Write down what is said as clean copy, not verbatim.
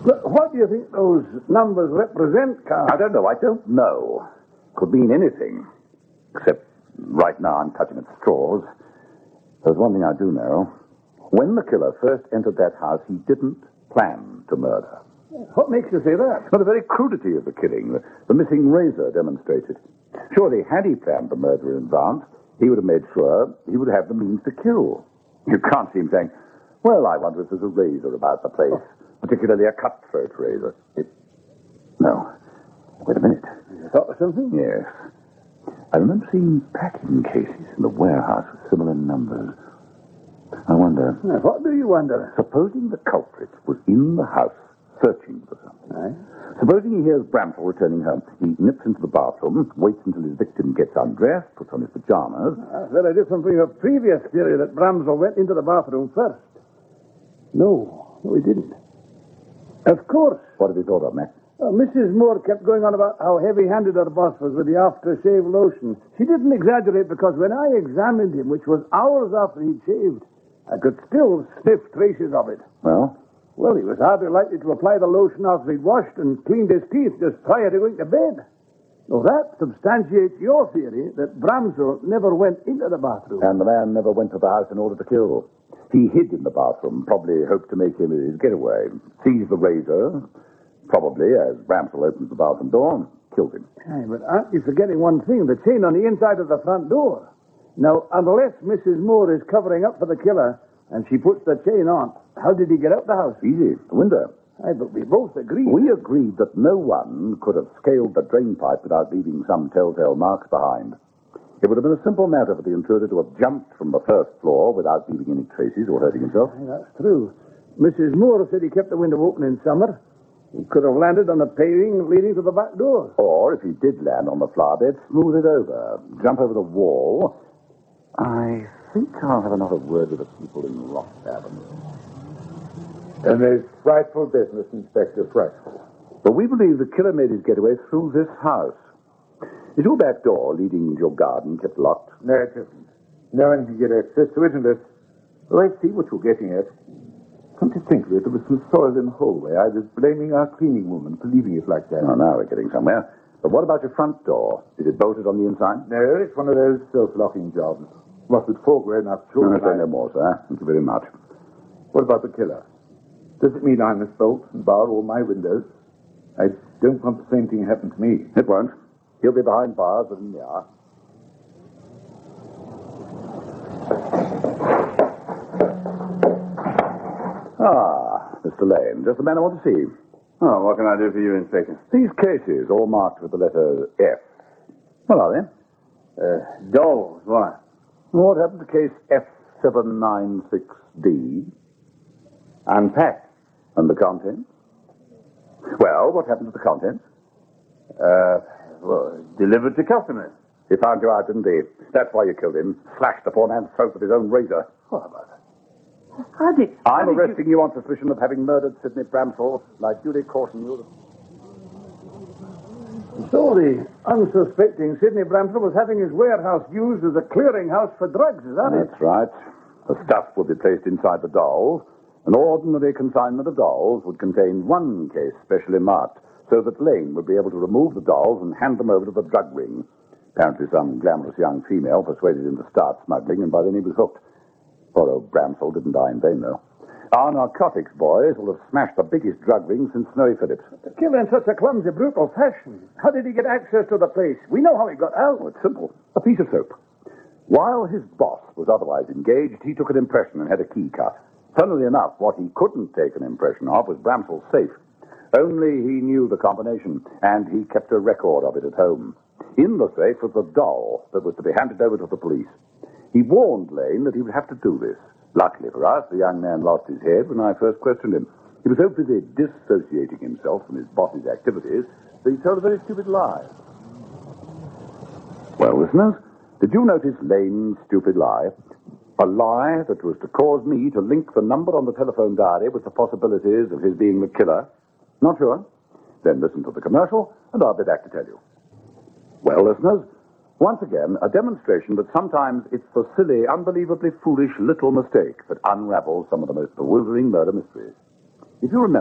But what do you think those numbers represent, Carl? I don't know. Could mean anything. Except right now I'm clutching at straws. There's one thing I do know. When the killer first entered that house, he didn't plan to murder. What makes you say that? But the very crudity of the killing, the missing razor demonstrates it. Surely, had he planned the murder in advance, he would have made sure he would have the means to kill. You can't see him saying, well, I wonder if there's a razor about the place, particularly a cutthroat razor. No. Wait a minute. You thought of something? Yes. I remember seeing packing cases in the warehouse with similar numbers. I wonder... What do you wonder? Supposing the culprit was in the house searching for something. Aye. Supposing he hears Bramsell returning home. He nips into the bathroom, waits until his victim gets undressed, puts on his pajamas. That's very different from your previous theory that Bramsell went into the bathroom first. No, he didn't. Of course. What have you thought of, Mac? Mrs. Moore kept going on about how heavy-handed her boss was with the aftershave lotion. She didn't exaggerate because when I examined him, which was hours after he'd shaved, I could still sniff traces of it. Well? Well, he was hardly likely to apply the lotion after he'd washed and cleaned his teeth just prior to going to bed. Now, that substantiates your theory that Bramsell never went into the bathroom. And the man never went to the house in order to kill. He hid in the bathroom, probably hoped to make him his getaway. Seized the razor, probably, as Bramsell opens the bathroom door, killed him. Aye, but aren't you forgetting one thing? The chain on the inside of the front door. Now, unless Mrs. Moore is covering up for the killer and she puts the chain on, how did he get out the house? Easy, the window. Aye, but we both agreed. We agreed that no one could have scaled the drain pipe without leaving some telltale marks behind. It would have been a simple matter for the intruder to have jumped from the first floor without leaving any traces or hurting himself. Aye, that's true. Mrs. Moore said he kept the window open in summer. He could have landed on the paving leading to the back door. Or, if he did land on the flower bed, smooth it over, jump over the wall. I think I'll have another word with the people in Ross Avenue. And there's frightful business, Inspector, frightful. But we believe the killer made his getaway through this house. Is your back door leading into your garden kept locked? No, it isn't. No one can get access to it unless... Oh, I see what you're getting at. Come to think of it, there was some soil in the hallway. I was blaming our cleaning woman for leaving it like that. Oh, now we're getting somewhere. But what about your front door? Is it bolted on the inside? No, it's one of those self-locking jobs. What with 4 grown-up children... No, say no more, sir. Thank you very much. What about the killer? Does it mean I must bolt and bar all my windows? I don't want the same thing happen to me. It won't. He'll be behind bars within the hour. Ah, Mr. Lane, just the man I want to see. Oh, what can I do for you, Inspector? These cases, all marked with the letter F. What are they? Dolls, why? What happened to case F796D? Unpacked. And the contents? Well, what happened to the contents? Delivered to customers. He found you out, didn't he? That's why you killed him. Slashed the poor man's throat with his own razor. What about it? I'm arresting you on suspicion of having murdered Sidney Bramsell. And I duly caution you. So the unsuspecting Sidney Bramsell was having his warehouse used as a clearinghouse for drugs, is that it? That's right. The stuff would be placed inside the dolls. An ordinary consignment of dolls would contain one case specially marked, so that Lane would be able to remove the dolls and hand them over to the drug ring. Apparently some glamorous young female persuaded him to start smuggling, and by then he was hooked. Poor old Bramsell didn't die in vain, though. Our narcotics boys will have smashed the biggest drug ring since Snowy Phillips. To kill in such a clumsy, brutal fashion. How did he get access to the place? We know how he got out. Oh, it's simple. A piece of soap. While his boss was otherwise engaged, he took an impression and had a key cut. Funnily enough, what he couldn't take an impression of was Bramsell's safe. Only he knew the combination, and he kept a record of it at home. In the safe was the doll that was to be handed over to the police. He warned Lane that he would have to do this. Luckily for us, the young man lost his head when I first questioned him. He was so busy dissociating himself from his boss's activities that he told a very stupid lie. Well, listeners, did you notice Lane's stupid lie? A lie that was to cause me to link the number on the telephone diary with the possibilities of his being the killer? Not sure? Then listen to the commercial, and I'll be back to tell you. Well, listeners, once again, a demonstration that sometimes it's the silly, unbelievably foolish little mistake that unravels some of the most bewildering murder mysteries. If you remember,